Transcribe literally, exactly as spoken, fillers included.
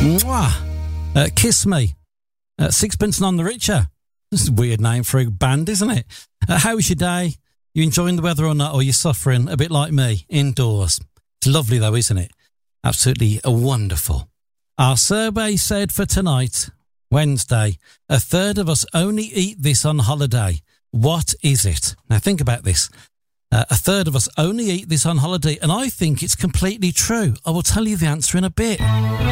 Mwah. Uh, Kiss Me. Uh, Sixpence None the Richer. That's a weird name for a band, isn't it? Uh, how was your day? You enjoying the weather or not? Or you suffering a bit like me, indoors? It's lovely though, isn't it? Absolutely wonderful. Our survey said for tonight, Wednesday, a third of us only eat this on holiday. What is it? Now think about this. Uh, a third of us only eat this on holiday, and I think it's completely true. I will tell you the answer in a bit.